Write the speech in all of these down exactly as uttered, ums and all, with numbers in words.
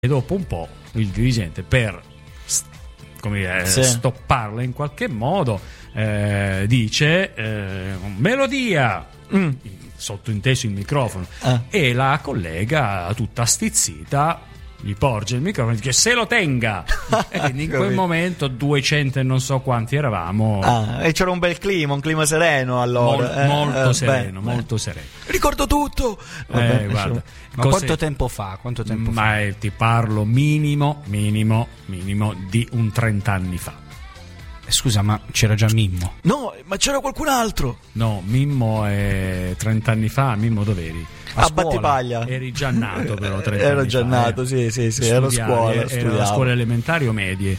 E dopo un po' il dirigente, per come dire, sì. stopparla in qualche modo, eh, dice eh, melodia, mm. sottointeso il microfono, ah. e la collega tutta stizzita gli porge il microfono e dice se lo tenga. E quindi in quel momento duecento e non so quanti eravamo, ah, e c'era un bel clima, un clima sereno allora. Mol, eh, molto eh, sereno, beh, molto beh. sereno. Ricordo tutto. Eh, guarda, ma quanto tempo fa? Quanto tempo ma fa? Eh, ti parlo minimo, minimo, minimo di un trent'anni fa. Eh, scusa, ma c'era già Mimmo? No, ma c'era qualcun altro. No, Mimmo è trent'anni fa. Mimmo dov'eri? A, a Battipaglia. Eri già nato però trent'anni Ero già fa, nato, eh. sì, sì, sì, ero a scuola, Era scuole elementari o medie?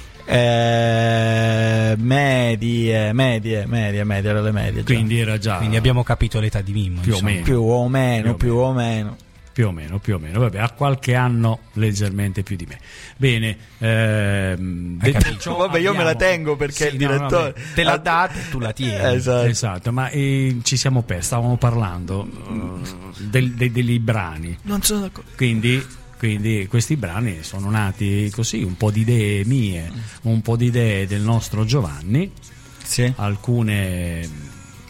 Eh, medie, medie, medie, medie, erano le medie. Già. Quindi era già. Quindi abbiamo capito l'età di Mimmo. Più insomma. o meno. Più o meno, più più o o meno. Più o meno, più o meno. Vabbè, ha qualche anno leggermente più di me. Bene, ehm, detto ciò, vabbè, io abbiamo... me la tengo perché sì, il direttore no, te l'ha data e tu la tieni. Esatto, esatto, ma eh, ci siamo persi, stavamo parlando uh, del, de, dei brani. Non sono d'accordo. Quindi, quindi questi brani sono nati così, un po' di idee mie, un po' di idee del nostro Giovanni, sì. alcune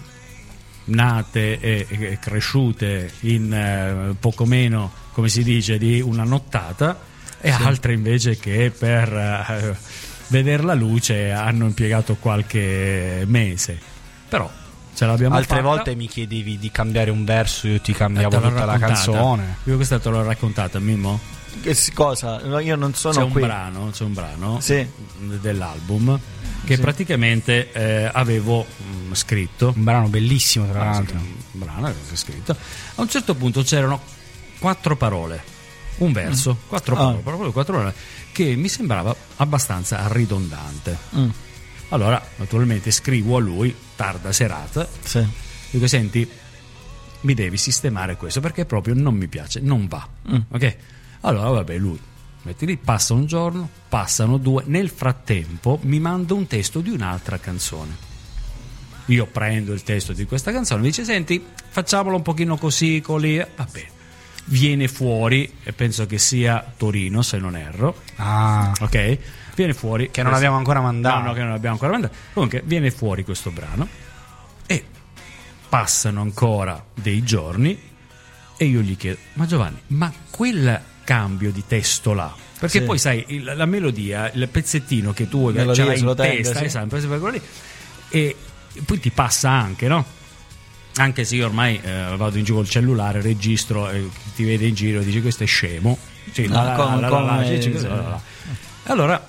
nate e, e cresciute in eh, poco meno, come si dice, di una nottata, e sì. altre invece che per eh, vedere la luce hanno impiegato qualche mese, però ce l'abbiamo altre fatta. Volte mi chiedevi di cambiare un verso, io ti cambiavo tutta raccontata. La canzone. Io questa te l'ho raccontata, Mimmo? Che cosa? No, io non sono c'è un qui. brano, c'è un brano sì. dell'album che sì. praticamente eh, avevo mh, scritto, un brano bellissimo tra l'altro, un brano avevo scritto. A un certo punto c'erano quattro parole, un verso, mm. quattro parole, ah. proprio quattro parole, che mi sembrava abbastanza ridondante. Mm. Allora, naturalmente scrivo a lui, tarda serata, sì. dico: senti, mi devi sistemare questo perché proprio non mi piace, non va. Mm. Ok? Allora, vabbè, lui metti lì, passa un giorno, passano due, nel frattempo mi manda un testo di un'altra canzone. Io prendo il testo di questa canzone, mi dice: senti, facciamolo un pochino così, così, va bene. Viene fuori, e penso che sia Torino se non erro, ah. ok? Viene fuori, che non abbiamo ancora mandato. No, no, che non abbiamo ancora mandato. Comunque viene fuori questo brano e passano ancora dei giorni e io gli chiedo: ma Giovanni, ma quel cambio di testo là, perché sì. poi sai il, la melodia, il pezzettino che tu melodia, ce l'hai in tende, testa, sì. è sempre quello lì, e poi ti passa anche, no? Anche se io ormai eh, vado in giro col cellulare, registro, e ti vede in giro e dici: questo è scemo. Sì, no, la, come, la, come, la, la, sì, sì, sì. la, la, la. Allora,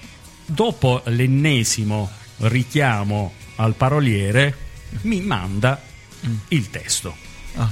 dopo l'ennesimo richiamo al paroliere, mi manda mm. il testo. Ah.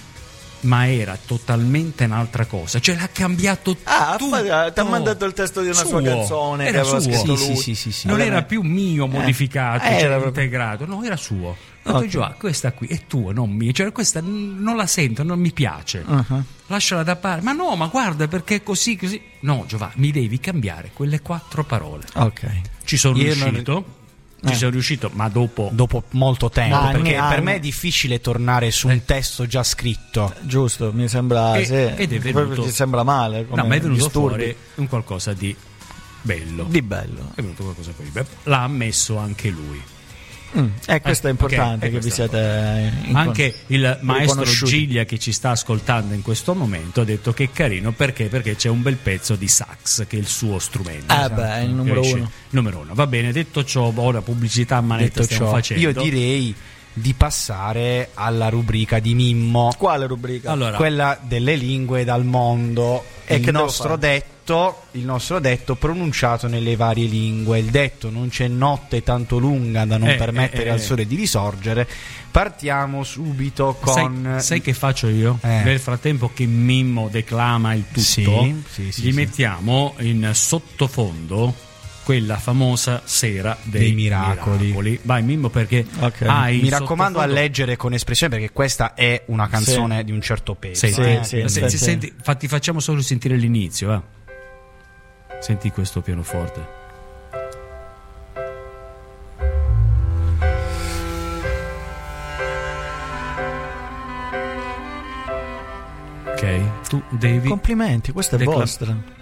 Ma era totalmente un'altra cosa, cioè l'ha cambiato ah, tutto. ti ha mandato il testo di una suo. sua canzone Era che aveva suo. scritto sì, lui. sì, sì, sì, sì. Non Allora, era più mio modificato, eh, cioè era proprio... integrato, no, era suo. Ho okay. detto: Giovanni, questa qui è tua, non mia, cioè questa non la sento, non mi piace, uh-huh. lasciala da parte. Ma no, ma guarda, perché è così, così. No, Giovanni, mi devi cambiare quelle quattro parole. Ok. Ci sono Io riuscito. Non... Ci eh. sono riuscito, ma dopo dopo molto tempo, anni, perché anni. per me è difficile tornare su un eh. testo già scritto. Giusto, mi sembra e, sì. ed è venuto, proprio ti sembra male, come no, ma è venuto disturbi. fuori un qualcosa di bello. Di bello. È venuto qualcosa di bello. L'ha ammesso anche lui. Mm. E questo eh, è importante, okay, che vi siete in anche il maestro riconosciuti. Giglia, che ci sta ascoltando in questo momento, ha detto che è carino perché perché c'è un bel pezzo di sax che è il suo strumento. Ah, beh, è il numero Capisci? uno. Numero uno. Va bene, detto ciò, ora pubblicità a manetta Detto stiamo ciò, facendo. io direi di passare alla rubrica di Mimmo. Quale rubrica? Allora, quella delle lingue dal mondo. E il che devo nostro fare? detto, il nostro detto pronunciato nelle varie lingue. Il detto: non c'è notte tanto lunga da non eh, permettere eh, al eh. sole di risorgere. Partiamo subito con sai, sai che faccio io? Eh. Nel frattempo che Mimmo declama il tutto, sì, sì, sì, gli sì. mettiamo in sottofondo quella famosa Sera dei, dei miracoli. miracoli. Vai Mimmo, perché okay. hai mi raccomando sottofondo... a leggere con espressione, perché questa è una canzone sì. di un certo peso. Senti, sì, eh? sì, senti, sì, senti, sì. Infatti facciamo solo sentire l'inizio, va? Senti questo pianoforte. Ok, tu devi complimenti, questa è decla- vostra.